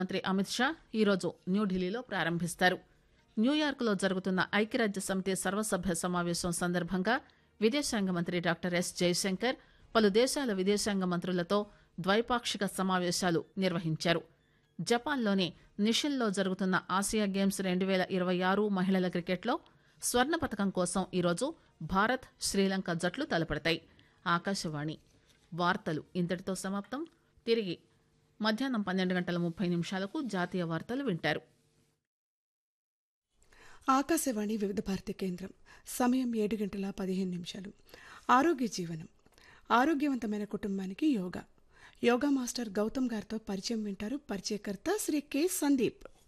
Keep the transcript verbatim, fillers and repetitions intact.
మంత్రి అమిత్ షా ఈరోజు న్యూఢిల్లీలో ప్రారంభిస్తారు. న్యూయార్క్లో జరుగుతున్న ఐక్యరాజ్య సమితి సర్వసభ్య సమావేశం సందర్భంగా విదేశాంగ మంత్రి డాక్టర్ ఎస్ జయశంకర్ పలు దేశాల విదేశాంగ మంత్రులతో ద్వైపాక్షిక సమావేశాలు నిర్వహించారు. జపాన్లోని నిషిన్లో జరుగుతున్న ఆసియా గేమ్స్ రెండు పేల ఇరవై ఆరు మహిళల క్రికెట్లో స్వర్ణ పతకం కోసం ఈరోజు భారత్ శ్రీలంక జట్లు తలపడతాయి. ఆకాశవాణి వార్తలు ఇంతటితో సమాప్తం. తిరిగి మధ్యాహ్నం పన్నెండు గంటల ముప్పై నిమిషాలకు జాతీయ వార్తలు వింటారు. ఆకాశవాణి వివిధ భారతి కేంద్రం. సమయం ఏడు గంటల పదిహేను నిమిషాలు. ఆరోగ్య జీవనం, ఆరోగ్యవంతమైన కుటుంబానికి యోగా యోగా మాస్టర్ గౌతమ్ గారితో పరిచయం వింటారు. పరిచయకర్త శ్రీ కె సందీప్.